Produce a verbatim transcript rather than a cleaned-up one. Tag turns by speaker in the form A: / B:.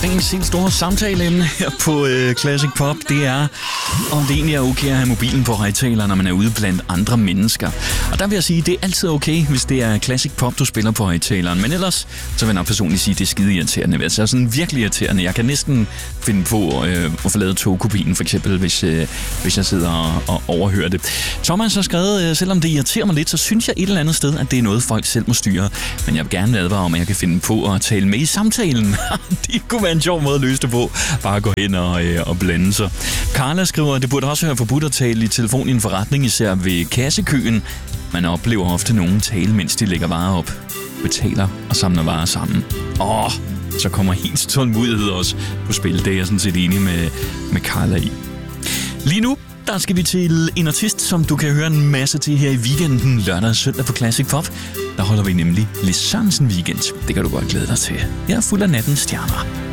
A: dagens helt store samtaleemne her på øh, Classic Pop, det er, om det egentlig er okay at have mobilen på højtaler, når man er ude blandt andre mennesker. Og der vil jeg sige, det er altid okay, hvis det er Classic Pop, du spiller på højtaleren. Men ellers, så vil jeg nok personligt sige, det er skide irriterende. Altså sådan virkelig irriterende. Jeg kan næsten finde på øh, at få lavet togkopien, for eksempel, hvis, øh, hvis jeg sidder og, og overhører det. Thomas har skrevet, øh, selvom det irriterer mig lidt, så synes jeg et eller andet sted, at det er noget, folk selv må styre. Men jeg vil gerne advare om, at jeg kan finde på at tale med i samtalen. Det kunne være en sjov måde at løse det på. Bare gå hen og, øh, og blande sig. Carla skriver, at det burde også være forbudt at tale i telefon i en forretning, især ved kassekøen. Man oplever ofte nogen tale, mens de lægger varer op, betaler og samler varer sammen. Åh, så kommer helt tålmodighed også på spil. Det er jeg sådan set enig med, med Carla i. Lige nu, der skal vi til en artist, som du kan høre en masse til her i weekenden, lørdag og søndag på Classic Pop. Der holder vi nemlig Lis Sørensen Weekend. Det kan du godt glæde dig til. Jeg er fuld af nattens stjerner.